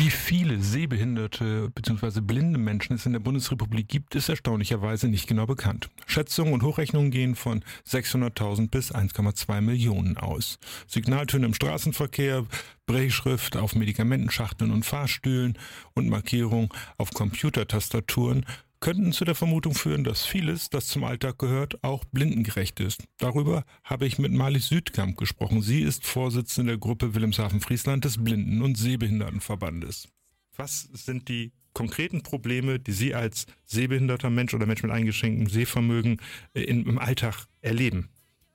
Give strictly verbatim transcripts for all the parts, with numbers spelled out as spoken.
Wie viele sehbehinderte bzw. blinde Menschen es in der Bundesrepublik gibt, ist erstaunlicherweise nicht genau bekannt. Schätzungen und Hochrechnungen gehen von sechshunderttausend bis eins Komma zwei Millionen aus. Signaltöne im Straßenverkehr, Brechschrift auf Medikamentenschachteln und Fahrstühlen und Markierungen auf Computertastaturen könnten zu der Vermutung führen, dass vieles, das zum Alltag gehört, auch blindengerecht ist. Darüber habe ich mit Marlies Südkamp gesprochen. Sie ist Vorsitzende der Gruppe Wilhelmshaven-Friesland des Blinden- und Sehbehindertenverbandes. Was sind die konkreten Probleme, die Sie als sehbehinderter Mensch oder Mensch mit eingeschränktem Sehvermögen in, im Alltag erleben?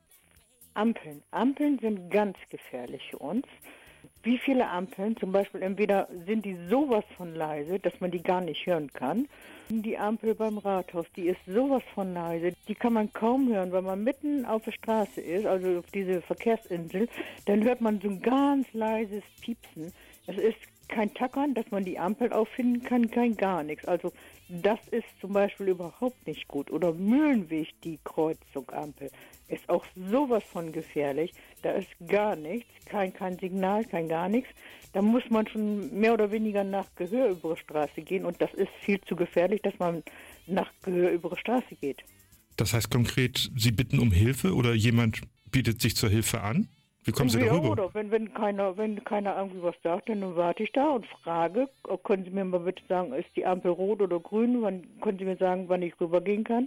Ampeln. Ampeln sind ganz gefährlich für uns. Wie viele Ampeln, zum Beispiel entweder sind die sowas von leise, dass man die gar nicht hören kann. Die Ampel beim Rathaus, die ist sowas von leise, die kann man kaum hören, weil man mitten auf der Straße ist, also auf diese Verkehrsinsel, dann hört man so ein ganz leises Piepsen. Es ist kein Tackern, dass man die Ampel auffinden kann, kein gar nichts. Also das ist zum Beispiel überhaupt nicht gut. Oder Mühlenweg, die Kreuzung Ampel, ist auch sowas von gefährlich. Da ist gar nichts, kein, kein Signal, kein gar nichts. Da muss man schon mehr oder weniger nach Gehör über die Straße gehen und das ist viel zu gefährlich, dass man nach Gehör über die Straße geht. Das heißt konkret, Sie bitten um Hilfe oder jemand bietet sich zur Hilfe an? Wie kommen Sie darüber? Oder wenn, wenn, keiner, wenn keiner irgendwie was sagt, dann warte ich da und frage, können Sie mir mal bitte sagen, ist die Ampel rot oder grün? Wann, können Sie mir sagen, wann ich rübergehen kann?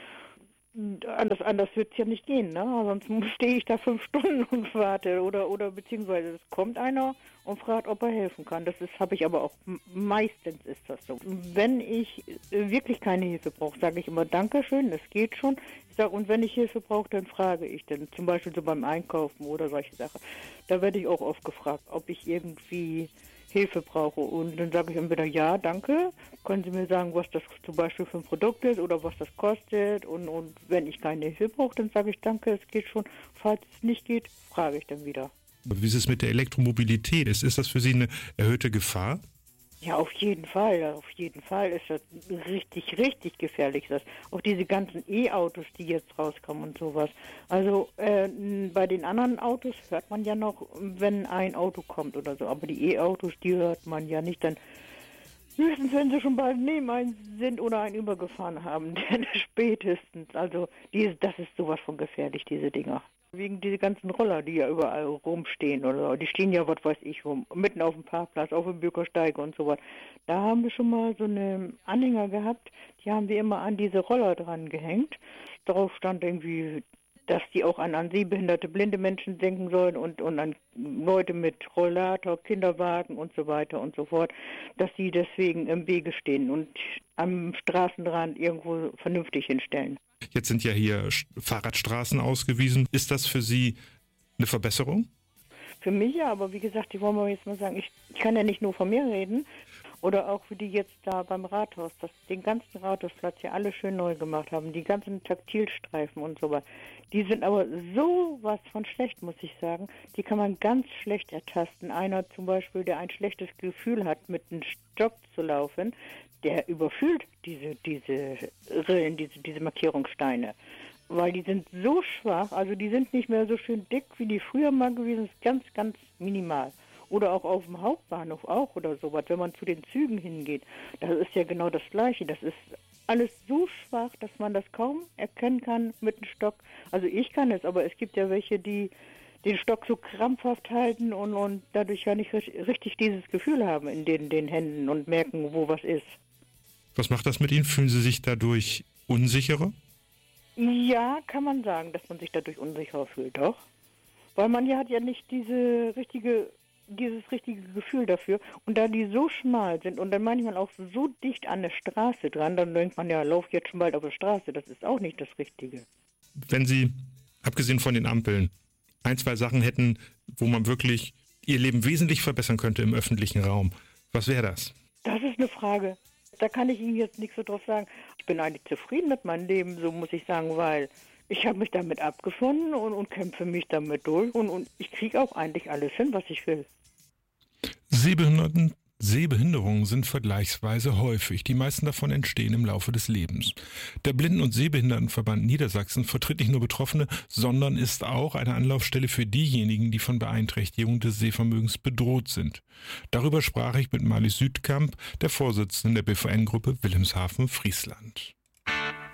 Anders, anders wird es ja nicht gehen, ne? Sonst stehe ich da fünf Stunden und warte. Oder, oder beziehungsweise es kommt einer und fragt, ob er helfen kann. Das habe ich aber auch, meistens ist das so. Wenn ich wirklich keine Hilfe brauche, sage ich immer Dankeschön, das geht schon. Ich sage, und wenn ich Hilfe brauche, dann frage ich dann, zum Beispiel so beim Einkaufen oder solche Sachen. Da werde ich auch oft gefragt, ob ich irgendwie Hilfe brauche. Und dann sage ich entweder ja, danke, können Sie mir sagen, was das zum Beispiel für ein Produkt ist oder was das kostet. Und, und wenn ich keine Hilfe brauche, dann sage ich danke, es geht schon. Falls es nicht geht, frage ich dann wieder. Wie ist es mit der Elektromobilität? Ist, ist das für Sie eine erhöhte Gefahr? Ja, auf jeden Fall, auf jeden Fall ist das richtig, richtig gefährlich. Das. Auch diese ganzen E-Autos, die jetzt rauskommen und sowas. Also äh, bei den anderen Autos hört man ja noch, wenn ein Auto kommt oder so. Aber die E-Autos, die hört man ja nicht. Dann höchstens, wenn sie schon bald neben einen sind oder einen übergefahren haben. Denn spätestens. Also die, das ist sowas von gefährlich, diese Dinger. Wegen diese ganzen Roller, die ja überall rumstehen oder so. Die stehen ja, was weiß ich, rum, mitten auf dem Parkplatz, auf dem Bürgersteig und so was. Da haben wir schon mal so eine Anhänger gehabt, die haben wir immer an diese Roller dran gehängt. Darauf stand irgendwie, dass die auch an, an sehbehinderte, blinde Menschen denken sollen und, und an Leute mit Rollator, Kinderwagen und so weiter und so fort, dass sie deswegen im Wege stehen und am Straßenrand irgendwo vernünftig hinstellen. Jetzt sind ja hier Fahrradstraßen ausgewiesen. Ist das für Sie eine Verbesserung? Für mich ja, aber wie gesagt, ich wollte mal jetzt mal sagen, ich, ich kann ja nicht nur von mir reden. Oder auch wie die jetzt da beim Rathaus, dass den ganzen Rathausplatz ja alle schön neu gemacht haben, die ganzen Taktilstreifen und so was. Die sind aber so was von schlecht, muss ich sagen. Die kann man ganz schlecht ertasten. Einer zum Beispiel, der ein schlechtes Gefühl hat, mit einem Stock zu laufen, der überfüllt diese, diese Rillen, diese, diese Markierungssteine. Weil die sind so schwach, also die sind nicht mehr so schön dick, wie die früher mal gewesen sind, ganz, ganz minimal. Oder auch auf dem Hauptbahnhof auch oder sowas, wenn man zu den Zügen hingeht. Das ist ja genau das Gleiche. Das ist alles so schwach, dass man das kaum erkennen kann mit dem Stock. Also ich kann es, aber es gibt ja welche, die den Stock so krampfhaft halten und, und dadurch ja nicht richtig dieses Gefühl haben in den, den Händen und merken, wo was ist. Was macht das mit Ihnen? Fühlen Sie sich dadurch unsicherer? Ja, kann man sagen, dass man sich dadurch unsicher fühlt, doch. Weil man ja hat ja nicht diese richtige, dieses richtige Gefühl dafür. Und da die so schmal sind und dann manchmal auch so dicht an der Straße dran, dann denkt man ja, lauf jetzt schon bald auf der Straße. Das ist auch nicht das Richtige. Wenn Sie, abgesehen von den Ampeln, ein, zwei Sachen hätten, wo man wirklich Ihr Leben wesentlich verbessern könnte im öffentlichen Raum, was wäre das? Das ist eine Frage. Da kann ich Ihnen jetzt nichts so drauf sagen. Ich bin eigentlich zufrieden mit meinem Leben, so muss ich sagen, weil ich habe mich damit abgefunden und, und kämpfe mich damit durch und, und ich kriege auch eigentlich alles hin, was ich will. Sehbehinderten Sehbehinderungen sind vergleichsweise häufig. Die meisten davon entstehen im Laufe des Lebens. Der Blinden- und Sehbehindertenverband Niedersachsen vertritt nicht nur Betroffene, sondern ist auch eine Anlaufstelle für diejenigen, die von Beeinträchtigung des Sehvermögens bedroht sind. Darüber sprach ich mit Marlies Südkamp, der Vorsitzenden der B V N-Gruppe Wilhelmshaven-Friesland.